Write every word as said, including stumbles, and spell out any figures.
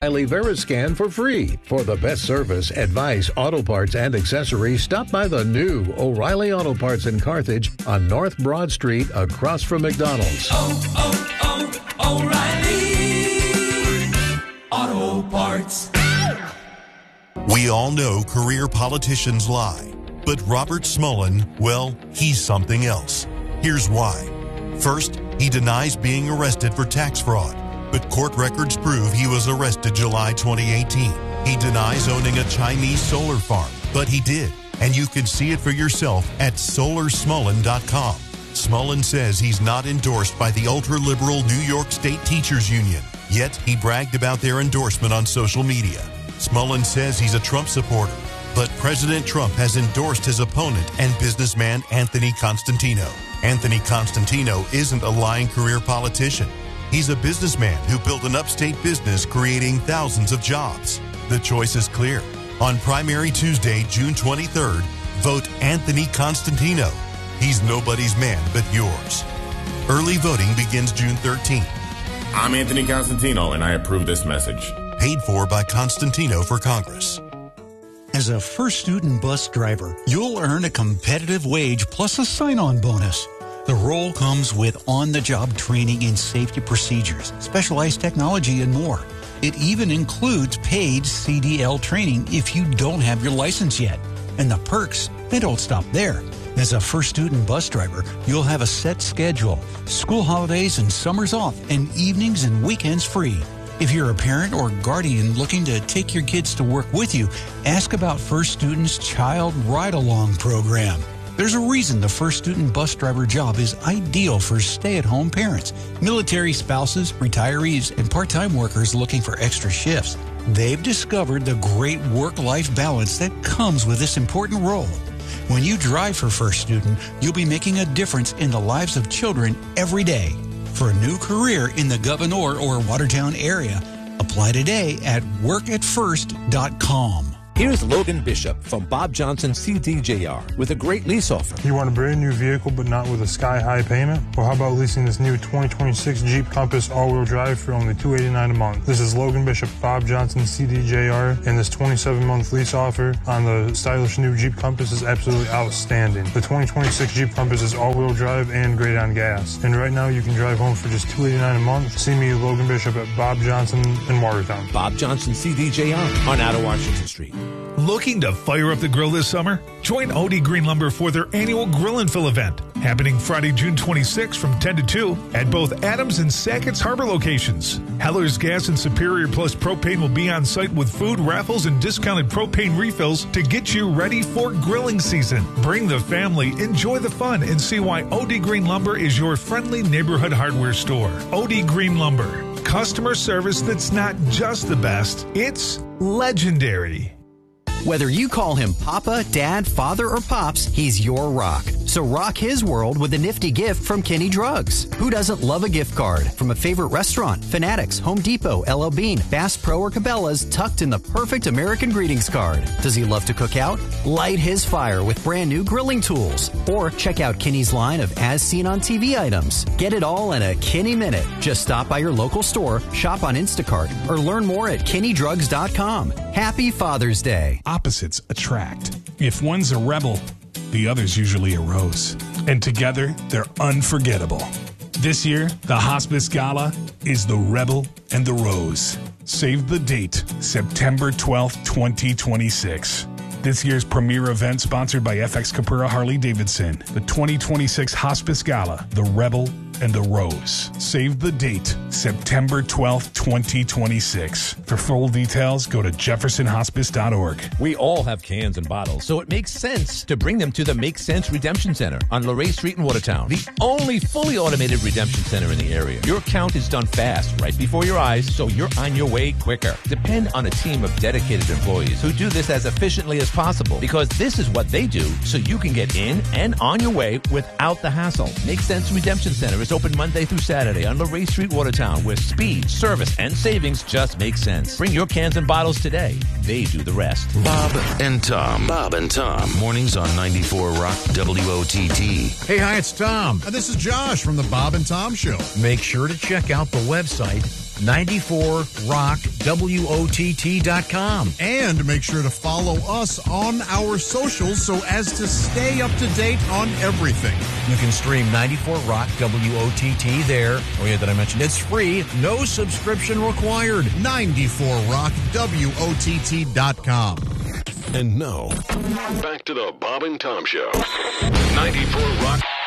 O'Reilly Veriscan for free. For the best service, advice, auto parts, and accessories, stop by the new O'Reilly Auto Parts in Carthage on North Broad Street across from McDonald's. Oh, oh, oh, O'Reilly Auto Parts. We all know career politicians lie, but Robert Smullen, well, he's something else. Here's why. First, he denies being arrested for tax fraud, but court records prove he was arrested July twenty eighteen. He denies owning a Chinese solar farm, but he did, and you can see it for yourself at solar smullen dot com. Smullen says he's not endorsed by the ultra-liberal New York State Teachers Union, yet he bragged about their endorsement on social media. Smullen says he's a Trump supporter, but President Trump has endorsed his opponent and businessman Anthony Constantino. Anthony Constantino isn't a lying career politician. He's a businessman who built an upstate business creating thousands of jobs. The choice is clear. On Primary Tuesday, June twenty-third, vote Anthony Constantino. He's nobody's man but yours. Early voting begins June thirteenth. I'm Anthony Constantino, and I approve this message. Paid for by Constantino for Congress. As a first student bus driver, you'll earn a competitive wage plus a sign-on bonus. The role comes with on-the-job training in safety procedures, specialized technology, and more. It even includes paid C D L training if you don't have your license yet. And the perks, they don't stop there. As a first student bus driver, you'll have a set schedule, school holidays and summers off, and evenings and weekends free. If you're a parent or guardian looking to take your kids to work with you, ask about First Student's Child Ride-Along program. There's a reason the First Student bus driver job is ideal for stay-at-home parents, military spouses, retirees, and part-time workers looking for extra shifts. They've discovered the great work-life balance that comes with this important role. When you drive for First Student, you'll be making a difference in the lives of children every day. For a new career in the Gouverneur or Watertown area, apply today at work at first dot com. Here's Logan Bishop from Bob Johnson C D J R with a great lease offer. You want a brand new vehicle but not with a sky-high payment? Well, how about leasing this new twenty twenty-six Jeep Compass all-wheel drive for only two hundred eighty-nine dollars a month? This is Logan Bishop, Bob Johnson C D J R, and this twenty-seven month lease offer on the stylish new Jeep Compass is absolutely outstanding. The twenty twenty-six Jeep Compass is all-wheel drive and great on gas. And right now you can drive home for just two hundred eighty-nine dollars a month. See me, Logan Bishop, at Bob Johnson in Watertown. Bob Johnson C D J R on Outer Washington Street. Looking to fire up the grill this summer? Join O D Green Lumber for their annual Grill and Fill event, happening Friday, June twenty-sixth from ten to two at both Adams and Sackett's Harbor locations. Heller's Gas and Superior Plus Propane will be on site with food, raffles, and discounted propane refills to get you ready for grilling season. Bring the family, enjoy the fun, and see why O D Green Lumber is your friendly neighborhood hardware store. O D Green Lumber. Customer service that's not just the best, it's legendary. Whether you call him Papa, Dad, Father, or Pops, he's your rock. So rock his world with a nifty gift from Kenny Drugs. Who doesn't love a gift card from a favorite restaurant, Fanatics, Home Depot, L L Bean, Bass Pro, or Cabela's, tucked in the perfect American greetings card? Does he love to cook out? Light his fire with brand new grilling tools. Or check out Kenny's line of as seen on T V items. Get it all in a Kenny minute. Just stop by your local store, shop on Instacart, or learn more at kenny drugs dot com. Happy Father's Day. Opposites attract. If one's a rebel, the other's usually a rose. And together, they're unforgettable. This year, the Hospice Gala is the Rebel and the Rose. Save the date, September twelfth, twenty twenty-six. This year's premier event sponsored by F X Capura Harley Davidson. The twenty twenty-six Hospice Gala, the Rebel and the Rose. Save the date, September twelfth, twenty twenty-six. For full details, go to jefferson hospice dot org. We all have cans and bottles, so it makes sense to bring them to the Make Sense Redemption Center on Luray Street in Watertown, the only fully automated redemption center in the area. Your count is done fast, right before your eyes, so you're on your way quicker. Depend on a team of dedicated employees who do this as efficiently as possible, because this is what they do, so you can get in and on your way without the hassle. Make Sense Redemption Center is open Monday through Saturday on Luray Street, Watertown, where speed, service, and savings just make sense. Bring your cans and bottles today. They do the rest. Bob and Tom. Bob and Tom. Mornings on ninety-four Rock W O T T. Hey, hi, it's Tom. And this is Josh from the Bob and Tom Show. Make sure to check out the website, ninety-four rock W O T T dot com. And make sure to follow us on our socials so as to stay up to date on everything. You can stream ninety-four rock W O T T there. Oh yeah, did I mention it's free? No subscription required. ninety-four rock W O T T dot com. And now, back to the Bob and Tom Show. ninety-four Rock